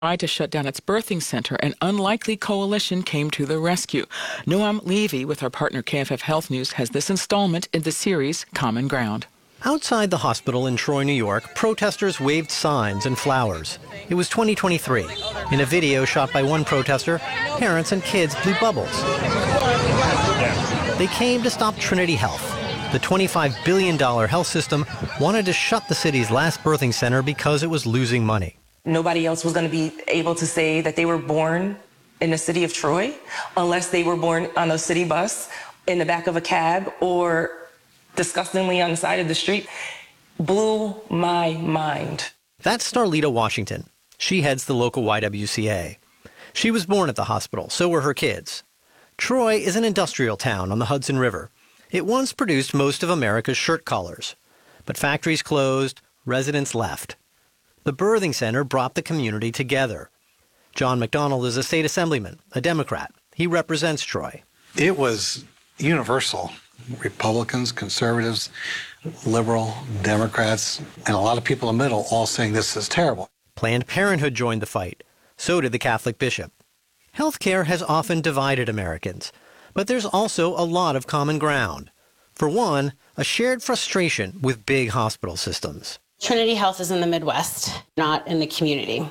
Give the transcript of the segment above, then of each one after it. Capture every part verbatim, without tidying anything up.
tried to shut down its birthing center, an unlikely coalition came to the rescue. Noam Levy, with our partner K F F Health News, has this installment in the series Common Ground. Outside the hospital in Troy, New York, protesters waved signs and flowers. It was twenty twenty-three. In a video shot by one protester, parents and kids blew bubbles. They came to stop Trinity Health. The twenty-five billion dollars health system wanted to shut the city's last birthing center because it was losing money. Nobody else was going to be able to say that they were born in the city of Troy unless they were born on a city bus, in the back of a cab, or disgustingly on the side of the street. Blew my mind. That's Starlita Washington. She heads the local Y W C A. She was born at the hospital, so were her kids. Troy is an industrial town on the Hudson River. It once produced most of America's shirt collars. But factories closed, residents left. The birthing center brought the community together. John McDonald is a state assemblyman, a Democrat. He represents Troy. It was universal. Republicans, conservatives, liberal, Democrats, and a lot of people in the middle all saying this is terrible. Planned Parenthood joined the fight. So did the Catholic bishop. Healthcare has often divided Americans, but there's also a lot of common ground. For one, a shared frustration with big hospital systems. Trinity Health is in the Midwest, not in the community.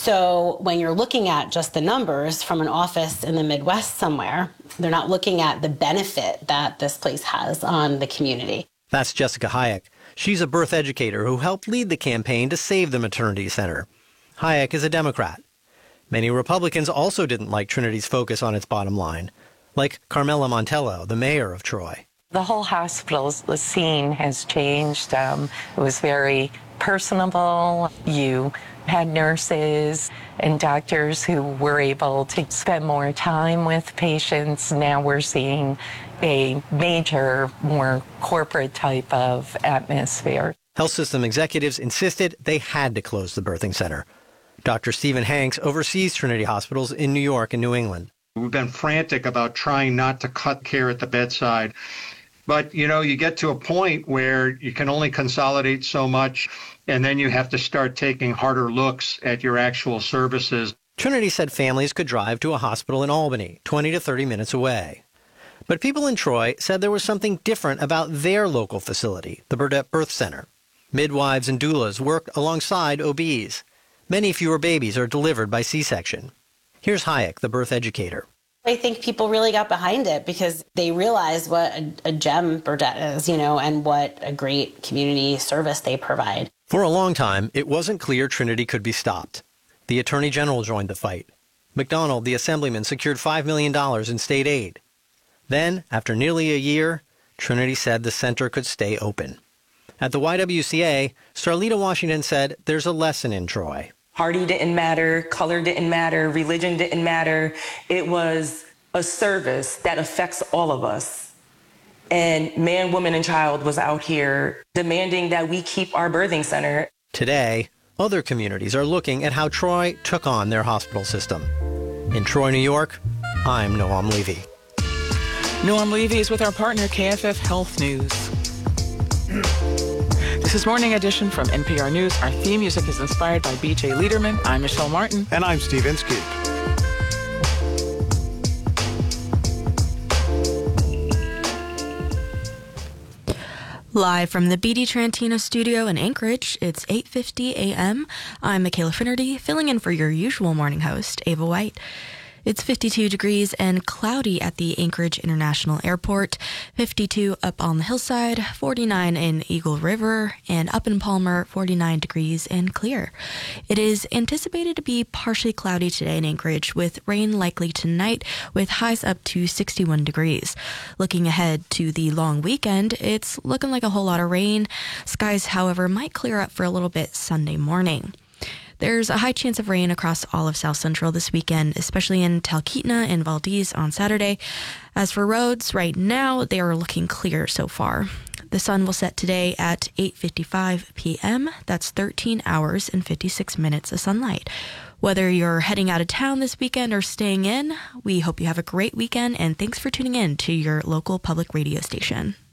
So when you're looking at just the numbers from an office in the Midwest somewhere, they're not looking at the benefit that this place has on the community. That's Jessica Hayek. She's a birth educator who helped lead the campaign to save the maternity center. Hayek is a Democrat. Many Republicans also didn't like Trinity's focus on its bottom line, like Carmela Montello, the mayor of Troy. The whole hospital, the scene has changed. Um, it was very personable. You had nurses and doctors who were able to spend more time with patients. Now we're seeing a major, more corporate type of atmosphere. Health system executives insisted they had to close the birthing center. Doctor Stephen Hanks oversees Trinity hospitals in New York and New England. We've been frantic about trying not to cut care at the bedside. But, you know, you get to a point where you can only consolidate so much, and then you have to start taking harder looks at your actual services. Trinity said families could drive to a hospital in Albany, twenty to thirty minutes away. But people in Troy said there was something different about their local facility, the Burdett Birth Center. Midwives and doulas work alongside O Bs. Many fewer babies are delivered by C-section. Here's Hayek, the birth educator. I think people really got behind it because they realized what a, a gem Burdett is, you know, and what a great community service they provide. For a long time, it wasn't clear Trinity could be stopped. The Attorney General joined the fight. McDonald, the assemblyman, secured five million dollars in state aid. Then, after nearly a year, Trinity said the center could stay open. At the Y W C A, Starlita Washington said there's a lesson in Troy. Party didn't matter, color didn't matter, religion didn't matter. It was a service that affects all of us. And man, woman, and child was out here demanding that we keep our birthing center. Today, other communities are looking at how Troy took on their hospital system. In Troy, New York, I'm Noam Levy. Noam Levy is with our partner K F F Health News. This is Morning Edition from N P R News. Our theme music is inspired by B J Liederman. I'm Michelle Martin. And I'm Steve Inskeep. Live from the B D Trantino studio in Anchorage, it's eight fifty a.m. I'm Michaela Finnerty, filling in for your usual morning host, Ava White. It's fifty-two degrees and cloudy at the Anchorage International Airport, fifty-two up on the hillside, forty-nine in Eagle River, and up in Palmer, forty-nine degrees and clear. It is anticipated to be partially cloudy today in Anchorage, with rain likely tonight, with highs up to sixty-one degrees. Looking ahead to the long weekend, it's looking like a whole lot of rain. Skies, however, might clear up for a little bit Sunday morning. There's a high chance of rain across all of South Central this weekend, especially in Talkeetna and Valdez on Saturday. As for roads, right now, they are looking clear so far. The sun will set today at eight fifty-five p.m. That's thirteen hours and fifty-six minutes of sunlight. Whether you're heading out of town this weekend or staying in, we hope you have a great weekend, and thanks for tuning in to your local public radio station.